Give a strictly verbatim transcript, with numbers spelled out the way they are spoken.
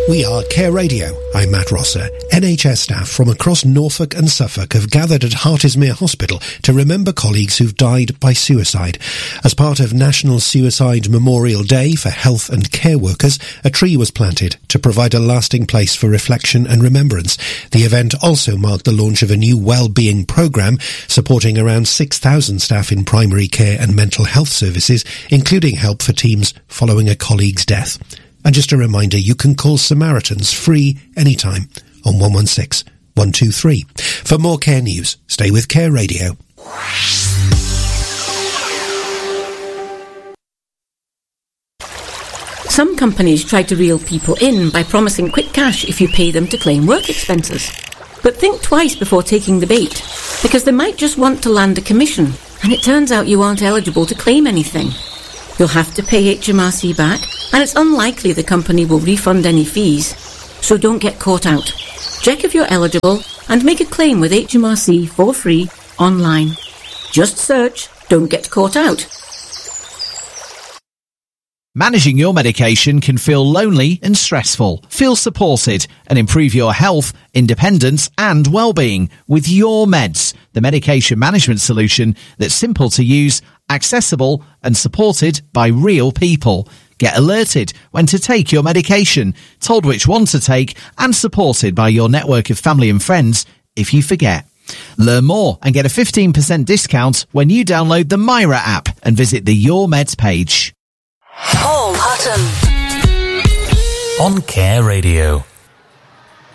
We are Care Radio. I'm Matt Rosser. N H S staff from across Norfolk and Suffolk have gathered at Hartismere Hospital to remember colleagues who've died by suicide. As part of National Suicide Memorial Day for health and care workers, a tree was planted to provide a lasting place for reflection and remembrance. The event also marked the launch of a new well-being programme supporting around six thousand staff in primary care and mental health services, including help for teams following a colleague's death. And just a reminder, you can call Samaritans free anytime on one one six, one two three. For more care news, stay with Care Radio. Some companies try to reel people in by promising quick cash if you pay them to claim work expenses. But think twice before taking the bait, because they might just want to land a commission, and it turns out you aren't eligible to claim anything. You'll have to pay H M R C back, and it's unlikely the company will refund any fees. So don't get caught out. Check if you're eligible and make a claim with H M R C for free online. Just search "Don't Get Caught Out." Managing your medication can feel lonely and stressful. Feel supported and improve your health, independence and well-being with Your Meds, the medication management solution that's simple to use, accessible and supported by real people. Get alerted when to take your medication, told which one to take and supported by your network of family and friends if you forget. Learn more and get a fifteen percent discount when you download the Myra app and visit the Your Meds page. Paul Hutton on Care Radio.